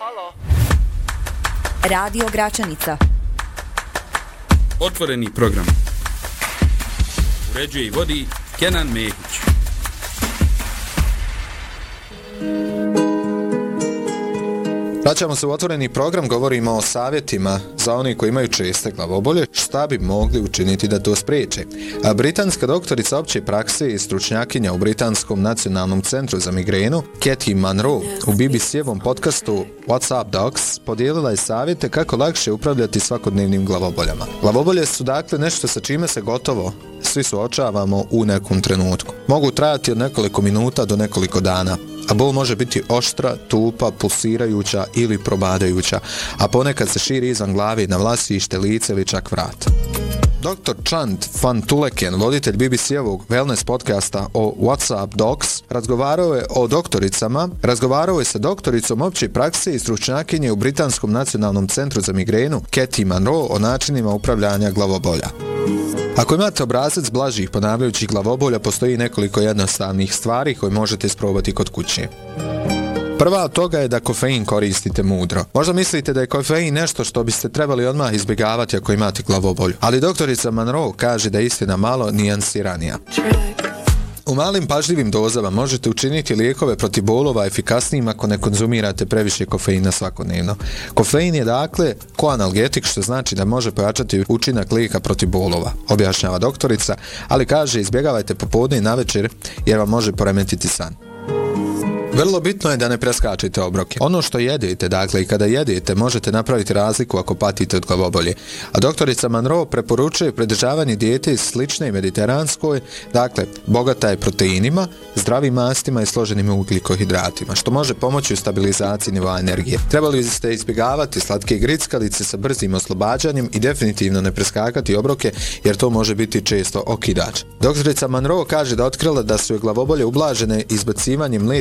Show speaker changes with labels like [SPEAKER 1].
[SPEAKER 1] Halo.
[SPEAKER 2] Radio Gračanica.
[SPEAKER 3] Otvoreni program. Uređuje i vodi Kenan Mehić.
[SPEAKER 4] Vraćamo se u otvoreni program, govorimo o savjetima za oni koji imaju česte glavobolje, šta bi mogli učiniti da to spriječe. Britanska doktorica opće prakse i stručnjakinja u Britanskom nacionalnom centru za migrenu, Katie Munro, u BBC-evom podcastu What's Up Docs podijelila je savjete kako lakše upravljati svakodnevnim glavoboljama. Glavobolje su dakle nešto sa čime se gotovo svi suočavamo u nekom trenutku. Mogu trajati od nekoliko minuta do nekoliko dana, a bol može biti oštra, tupa, pulsirajuća ili probadajuća, a ponekad se širi izvan glave na vlasište, lice ili čak vrat. Dr. Chant van Tuleken, voditelj BBC-evog wellness podcasta o What's Up Docs, razgovarao je sa doktoricom opće prakse i stručnjakinje u Britanskom nacionalnom centru za migrenu, Katie Munro, o načinima upravljanja glavobolja. Ako imate obrazac blažih ponavljajućih glavobolja, postoji nekoliko jednostavnih stvari koje možete isprobati kod kuće. Prva od toga je da kofein koristite mudro. Možda mislite da je kofein nešto što biste trebali odmah izbjegavati ako imate glavobolju, ali doktorica Munro kaže da je istina malo nijansiranija. U malim pažljivim dozama možete učiniti lijekove protiv bolova efikasnijim ako ne konzumirate previše kofeina svakodnevno. Kofein je dakle koanalgetik, što znači da može pojačati učinak lijeka protiv bolova, objašnjava doktorica, ali kaže izbjegavajte popodne i navečer jer vam može poremetiti san. Vrlo bitno je da ne preskačete obroke. Ono što jedete, dakle i kada jedete, možete napraviti razliku ako patite od glavobolje. A doktorica Munro preporučuje pridržavanje dijete slične mediteranskoj, dakle bogata je proteinima, zdravim mastima i složenim ugljikohidratima, što može pomoći u stabilizaciji nivoa energije. Trebali ste izbjegavati slatke grickalice sa brzim oslobađanjem i definitivno ne preskakati obroke jer to može biti često okidač. Doktorica Munro kaže da otkrila da su je glavobolje ublažene izbacivanjem mliječnih